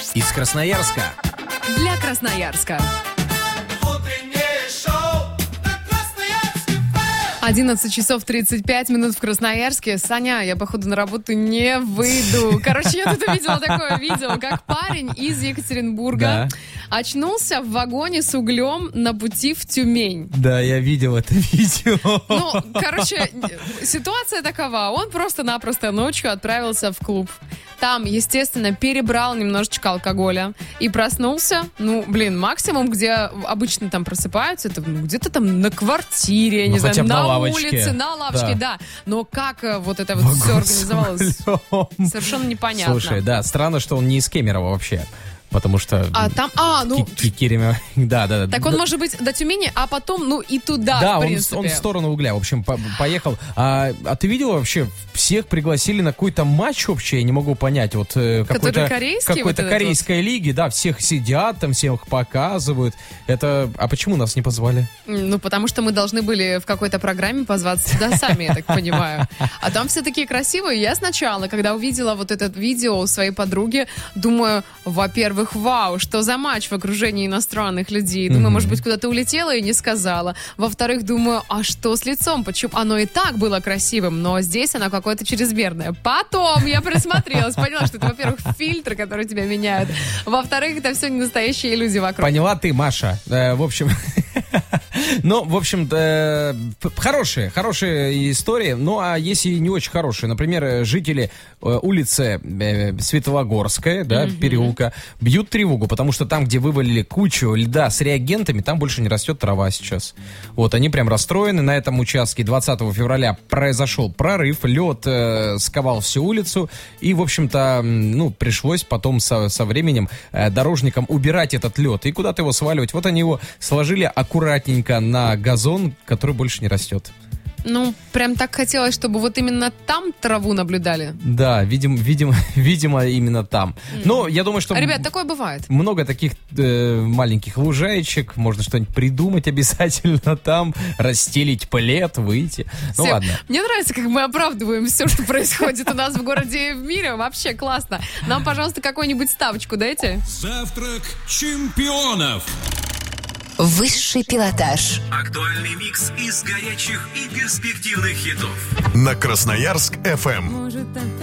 Из Красноярска. Для Красноярска. 11 часов 35 минут в Красноярске. Саня, я, походу, на работу не выйду. Короче, я тут увидела такое видео, как парень из Екатеринбурга очнулся в вагоне с углем на пути в Тюмень. Да, я видел это видео. Ну, короче, ситуация такова. Он просто-напросто ночью отправился в клуб. Там, естественно, перебрал немножечко алкоголя и проснулся, максимум, где обычно там просыпаются, это где-то там на квартире, не знаю, на улице, на лавочке, да. Но как вот это вот все организовалось, совершенно непонятно. Слушай, да, странно, что он не из Кемерово вообще. Потому что... Кемерово, да. Так он может быть до Тюмени, а потом, и туда, в принципе. Да, он в сторону угля, в общем, поехал. А ты видела вообще, всех пригласили на какой-то матч вообще, я не могу понять. Вот какой-то корейской лиги, да, всех сидят там, всех показывают. А почему нас не позвали? Потому что мы должны были в какой-то программе позваться сюда сами, я так понимаю. А там все такие красивые. Я сначала, когда увидела вот это видео у своей подруги, думаю, во-первых, вау, что за матч в окружении иностранных людей. Думаю, может быть, куда-то улетела и не сказала. Во-вторых, думаю, а что с лицом? Почему? Оно и так было красивым, но здесь оно какое-то чрезмерное. Потом я присмотрелась, поняла, что это, во-первых, фильтры, которые тебя меняют. Во-вторых, это все не настоящие люди вокруг. Поняла ты, Маша. В общем... хорошая история, а есть и не очень хорошие. Например, жители улицы Светлогорская, переулка, бьют тревогу, потому что там, где вывалили кучу льда с реагентами, там больше не растет трава сейчас. Вот, они прям расстроены. На этом участке 20 февраля произошел прорыв, лед сковал всю улицу, и, в общем-то, пришлось потом со временем дорожникам убирать этот лед и куда-то его сваливать. Вот они его сложили аккуратненько на газон, который больше не растет. Прям так хотелось, чтобы вот именно там траву наблюдали. Да, видимо, именно там. Но я думаю, что... Ребят, такое бывает. Много таких маленьких лужаечек, можно что-нибудь придумать обязательно там, расстелить плед, выйти. Ладно. Мне нравится, как мы оправдываем все, что происходит у нас в городе и в мире. Вообще классно. Нам, пожалуйста, какую-нибудь ставочку дайте. Завтрак чемпионов. Высший пилотаж. Актуальный микс из горячих и перспективных хитов. На Красноярск FM.